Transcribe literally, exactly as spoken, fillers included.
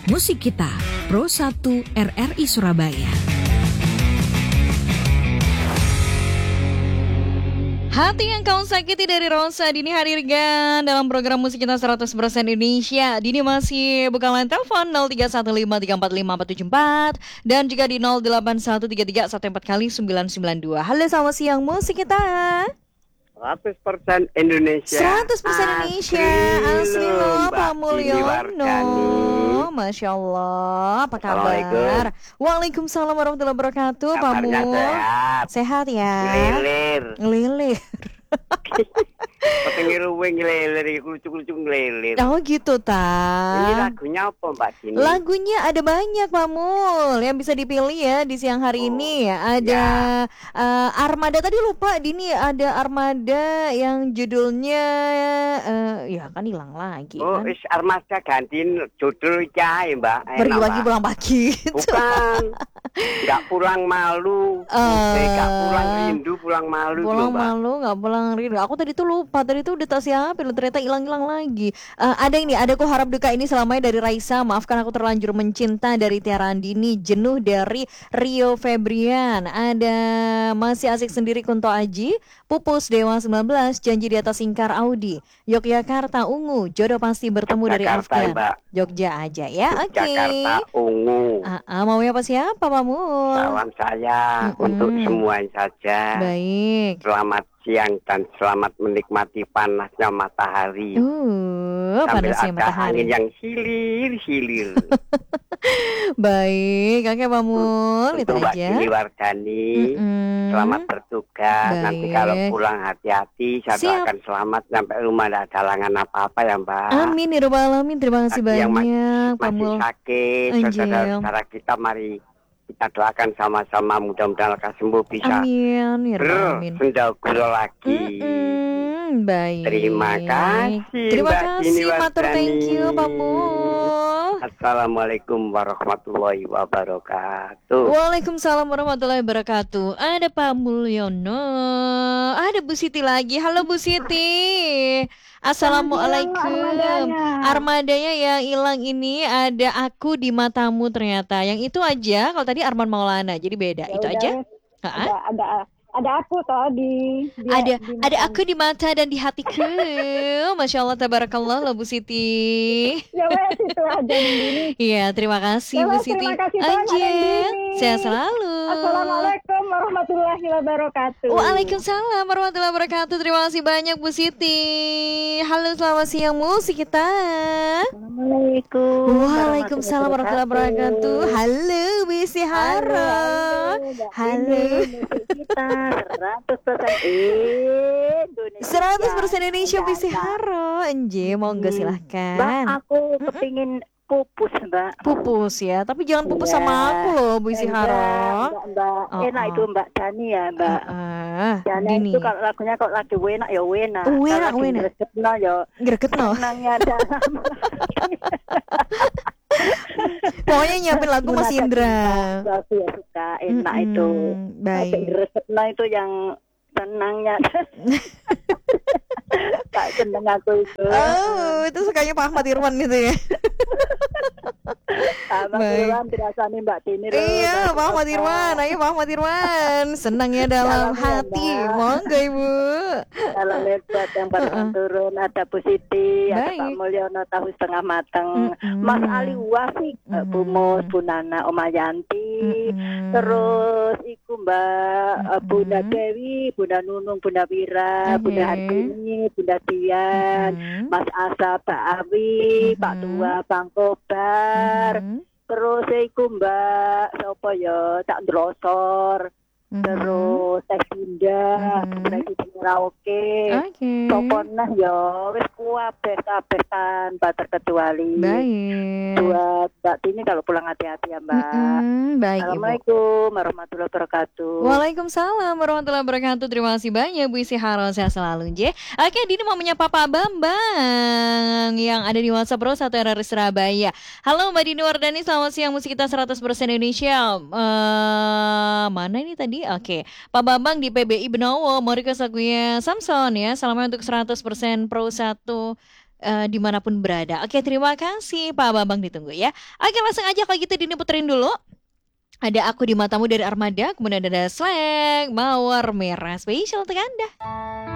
Musik Kita, Pro satu R R I Surabaya. Hati yang kau sakiti dari Rosa Dini hadirkan dalam program Musik Kita seratus persen Indonesia. Dini masih buka line telepon nol tiga satu lima tiga empat lima empat tujuh empat dan juga di nol delapan satu tiga tiga satu empat kali sembilan sembilan dua. Halo, selamat siang Musik Kita. seratus persen Indonesia. seratus persen Indonesia. Asli loh Pak Mulyono. Masya Allah. Apa kabar? Waalaikumsalam warahmatullahi wabarakatuh. Pak Mul. Sehat. Sehat ya. Ngelilir. Ngelilir. Petengir ruwing ngelilir, lucu-lucu ngelilir. Oh gitu ta. Ini lagunya apa Mbak Dini? Lagunya ada banyak Pak Mul yang bisa dipilih ya di siang hari oh, ini. Ada ya. uh, Armada tadi lupa Dini, ada Armada yang judulnya uh, ya kan hilang lagi. Oh, kan? Is Armada gantiin judul ya Mbak. Pergi pagi pulang pagi. Bukan. Enggak pulang malu. Uh, Enggak pulang rindu, pulang malu. Pulang Mbak. malu, enggak pulang rindu. Aku tadi tuh lupa, tadi tuh udah tak siapin, ternyata hilang-hilang lagi. Uh, ada ini, ada Ku Harap Duka Ini Selamanya dari Raisa. Maafkan Aku Terlanjur Mencinta dari Tiara Andini. Jenuh dari Rio Febrian. Ada Masih Asik Sendiri Kunto Aji. Pupus Dewa sembilan belas. Janji di Atas Ingkar Audi. Yogyakarta Ungu. Jodoh Pasti Bertemu dari Afgan. Jogja aja ya. Oke. Okay. Jakarta Ungu. Uh, uh, mau apa siapa Pak Mul? Salam saya mm-hmm. untuk semuanya saja. Baik. Selamat siang dan selamat menikmati panasnya matahari. Uh, sambil panasnya ada matahari. Angin yang silir-silir. Baik, Kakek Pak Mul, itu Mbak aja. Dini Wardani, mm-mm. selamat bertugas. Baik. Nanti kalau pulang hati-hati, saya doakan selamat sampai rumah, tidak ada halangan apa-apa ya Mbak. Amin ya Rabbal Alamin. Terima kasih banyak, yang Pak Mul. Masih sakit, saudara-saudara kita mari kita doakan sama-sama, mudah-mudahan lekas sembuh, bisa bersendagura lagi. Mm-mm, baik. Terima kasih. Terima Mbak kasih, matur thank you Pak Mul. Assalamualaikum warahmatullahi wabarakatuh. Waalaikumsalam warahmatullahi wabarakatuh. Ada Pak Mulyono, ada Bu Siti lagi. Halo Bu Siti. Assalamualaikum. Armadanya. Armadanya yang hilang ini ada Aku di Matamu ternyata. Yang itu aja. Kalau tadi Arman Maulana, jadi beda. Ya, itu aja. Ada, ada ada aku tadi. Ada di ada aku di mata dan di hatiku. Masya Allah, tabarakallah lah Bu Siti. Ya wes itu aja ini. Iya, terima kasih ya, Bu Siti. Terima kasih banyak. Sehat selalu. Assalamualaikum warahmatullahi wabarakatuh. Waalaikumsalam warahmatullahi wabarakatuh. Terima kasih banyak Bu Siti. Halo, selamat siang Musik Kita. Assalamualaikum. Waalaikumsalam warahmatullahi wabarakatuh. Halo Bu Sihara. Halo. Halo. Kita seratus persen Indonesia. seratus persen Indonesia Bu Sihara. Enje, mau enggak silahkan. Mbak, aku kepingin pupus Mbak. Pupus ya, tapi jangan pupus ya. Sama aku loh Bu Sihara. Mbak, Mbak. Oh, enak oh. Itu Mbak Dani ya Mbak. Uh, Dani Dini. Itu kalau lagunya kalau lagi enak ya enak. Oh, enak, kalau enak. Gregetno ya. Gregetno. Senangnya dalam. Pokoknya nyiapin lagu Mas Indra. Aku ya suka enak mm-hmm. itu. Baik. Gregetno itu yang senangnya. Tak seneng aku itu. Oh, itu sukanya Pak Ahmad Irwan itu ya. Pak Ahmad Irwan dirasani Mbak Dini. Iya, Pak Ahmad Irwan. Ayo Pak Ahmad Irwan. Senang ya dalam, dalam hati. Ya, monggo Ibu. Dalam lebat yang uh-uh. turun ada Bu Siti, ada Pak Mulyono tahu setengah mateng, uh-uh. Mas Ali Wasik, uh-uh. Bu Mus, Bu Nana, Oma Yanti, uh-uh. terus iku Mbak uh-uh. Bunda Dewi, Bunda Nunung, Bunda Wira, uh-huh. Bunda Hartini, Bunda Dian, uh-huh. Mas Asa, Pak Awi, uh-huh. Pak Tua, Bang Kobar, uh-huh. terus iku Mbak sapa ya tak ndrosor. Mm-hmm. Terus Teh Dinda, mm-hmm. Presiden Merauke, okay. Tokonah ya, wis kuabeh kabeh tanpa terkecuali. Baik. Buat Mbak Tini kalau pulang hati-hati ya Mbak. Mm-hmm. Baik. Assalamualaikum warahmatullahi wabarakatuh. Waalaikumsalam warahmatullahi wabarakatuh. Terima kasih banyak Bu Isi Haro, sehat selalu J. Oke, Dini mau menyapa Pak Bambang yang ada di WhatsApp Pro satu R R I Surabaya. Halo Mbak Dini Wardani, selamat siang Musik Kita seratus persen Indonesia. Uh, mana ini tadi? Oke, Pak Bambang di P B I Benowo mau request lagunya Samson ya. Salamnya untuk seratus persen Pro satu uh, dimanapun berada. Oke, terima kasih Pak Bambang, ditunggu ya. Oke, langsung aja kalau gitu Dini puterin dulu. Ada Aku di Matamu dari Armada, kemudian ada Slang Mawar Merah spesial untuk Anda.